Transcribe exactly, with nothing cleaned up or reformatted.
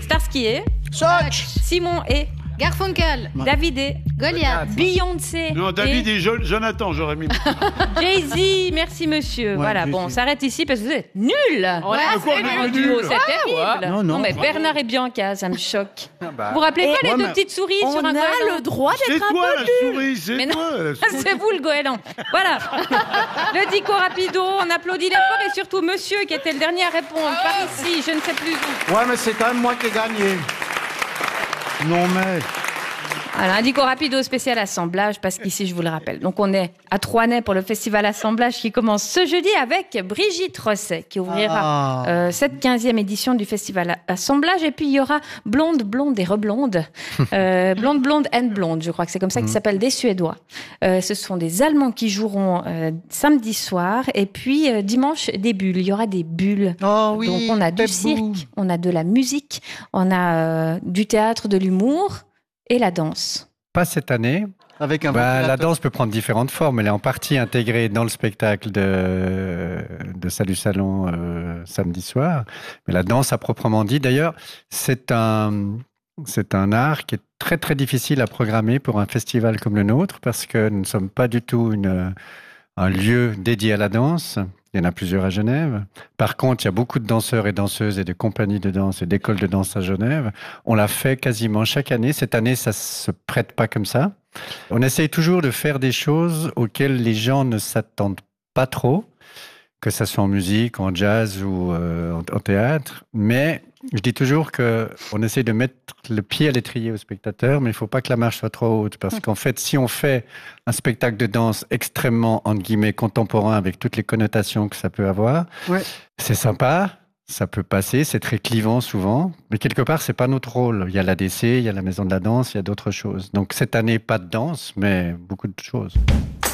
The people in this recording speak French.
Starsky et Soch. Simon et Garfunkel. David et Goliath. Beyoncé. Non, David et, et Jo- Jonathan, j'aurais mis. Jay-Z, merci monsieur. Ouais, voilà, Jay-Z. bon, on s'arrête ici parce que vous êtes nuls. Ouais, quoi, c'est on est nul. Un nuls. duo, c'est terrible. Non, non. mais Bernard et Bianca, ça me choque. bah. Vous vous rappelez pas Et- les Ouais, deux mais- petites souris On sur un a goéland le droit C'est d'être un toi peu la nul. souris, c'est Mais non. toi la souris. C'est vous le goéland. Voilà. Le dico rapido, on applaudit l'effort et surtout monsieur qui était le dernier à répondre par ici, je ne sais plus où. Ouais, mais c'est quand même moi qui ai gagné. Non, mais. Voilà, un dico rapido spécial assemblage parce qu'ici, je vous le rappelle. Donc, on est à Troisnay pour le festival assemblage qui commence ce jeudi avec Brigitte Rosset qui ouvrira Ah. euh, cette quinzième édition du festival assemblage. Et puis, il y aura Blonde, Blonde et Reblonde. Euh, blonde, Blonde and Blonde, je crois que c'est comme ça qu'ils s'appellent, des Suédois. Euh, ce sont des Allemands qui joueront euh, samedi soir. Et puis, euh, dimanche, des bulles. Il y aura des bulles. Oh oui. Donc, on a du Pep Boom. cirque, on a de la musique, on a euh, du théâtre, de l'humour et la danse. Pas cette année. Avec un Bah, la ventilateur. danse peut prendre différentes formes. Elle est en partie intégrée dans le spectacle de, de Salut Salon euh, samedi soir. Mais la danse à proprement dit, d'ailleurs, c'est un, c'est un art qui est très très difficile à programmer pour un festival comme le nôtre parce que nous ne sommes pas du tout une, un lieu dédié à la danse. Il y en a plusieurs à Genève. Par contre, il y a beaucoup de danseurs et danseuses et de compagnies de danse et d'écoles de danse à Genève. On l'a fait quasiment chaque année. Cette année, ça se prête pas comme ça. On essaye toujours de faire des choses auxquelles les gens ne s'attendent pas trop, que ça soit en musique, en jazz ou euh, en, en théâtre. Mais je dis toujours que on essaye de mettre le pied à l'étrier au spectateur, mais il faut pas que la marche soit trop haute. Parce qu'en fait, si on fait un spectacle de danse extrêmement, entre guillemets, contemporain, avec toutes les connotations que ça peut avoir, Ouais. c'est sympa, ça peut passer, c'est très clivant souvent, mais quelque part, c'est pas notre rôle. Il y a l'A D C, il y a la Maison de la Danse, il y a d'autres choses. Donc cette année, pas de danse, mais beaucoup de choses.